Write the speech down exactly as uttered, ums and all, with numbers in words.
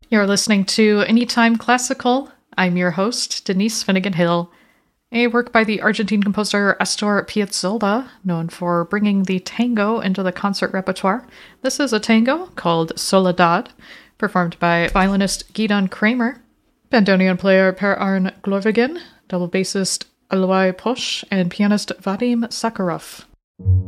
You're listening to Anytime Classical. I'm your host, Denise Finnegan Hill. A work by the Argentine composer Astor Piazzolla, known for bringing the tango into the concert repertoire. This is a tango called Soledad, performed by violinist Gidon Kramer, bandoneon player Per Arne Glorvigen, double bassist Aloy Posch, and pianist Vadim Sakharov.